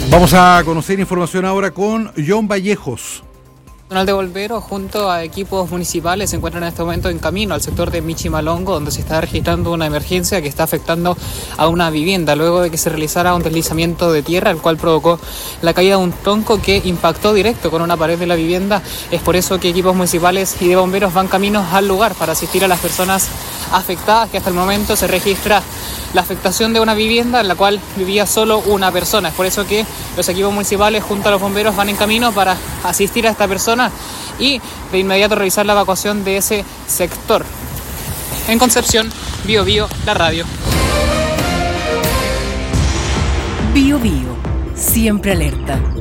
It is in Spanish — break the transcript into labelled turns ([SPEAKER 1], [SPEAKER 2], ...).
[SPEAKER 1] Vamos a conocer información ahora con John Vallejos.
[SPEAKER 2] Personal de bomberos junto a equipos municipales se encuentran en este momento en camino al sector de Michimalongo, donde se está registrando una emergencia que está afectando a una vivienda luego de que se realizara un deslizamiento de tierra, el cual provocó la caída de un tronco que impactó directo con una pared de la vivienda. Es por eso que equipos municipales y de bomberos van caminos al lugar para asistir a las personas afectadas, que hasta el momento se registra la afectación de una vivienda en la cual vivía solo una persona. Es por eso que los equipos municipales junto a los bomberos van en camino para asistir a esta persona y de inmediato realizar la evacuación de ese sector. En Concepción, Bio Bio, la radio.
[SPEAKER 3] Bio Bio, siempre alerta.